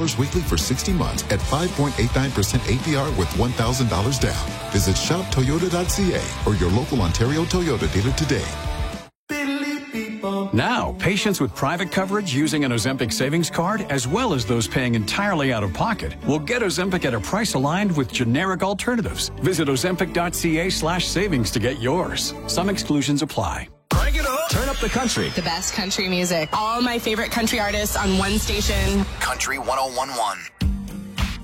$10 weekly for 60 months at 5.89% APR with $1,000 down. Visit shoptoyota.ca or your local Ontario Toyota dealer today. Now, patients with private coverage using an Ozempic savings card, as well as those paying entirely out of pocket, will get Ozempic at a price aligned with generic alternatives. Visit ozempic.ca/savings to get yours. Some exclusions apply. Crank it up. Turn up the country. The best country music. All my favorite country artists on one station. Country 101.1.